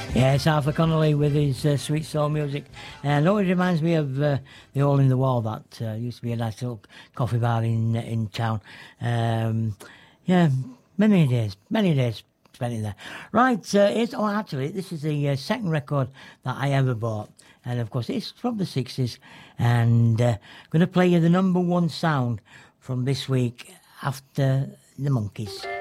Yeah, it's Arthur Connolly with his sweet soul music, and it always reminds me of the Hole in the Wall that used to be a nice little coffee bar in town. Yeah, many days spent in there. Right, actually, this is the second record that I ever bought, and of course it's from the 60s, and going to play you the number one sound from this week after the Monkees.